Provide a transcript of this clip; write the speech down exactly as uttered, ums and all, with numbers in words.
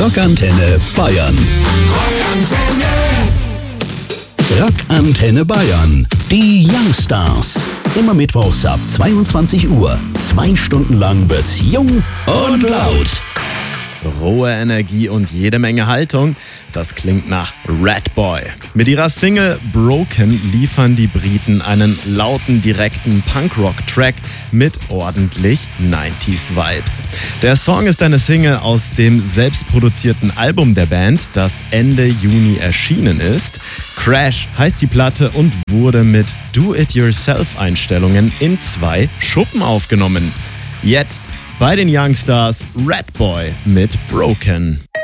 Rockantenne Bayern. Rockantenne Bayern. Die Youngstars. Immer mittwochs ab zweiundzwanzig Uhr. Zwei Stunden lang wird's jung und laut. Rohe Energie und jede Menge Haltung. Das klingt nach Ratboy. Mit ihrer Single Broken liefern die Briten einen lauten, direkten Punkrock-Track mit ordentlich neunziger-Vibes. Der Song ist eine Single aus dem selbstproduzierten Album der Band, das Ende Juni erschienen ist. Crash heißt die Platte und wurde mit Do-It-Yourself-Einstellungen in zwei Schuppen aufgenommen. Jetzt bei den Youngstars Ratboy mit Broken.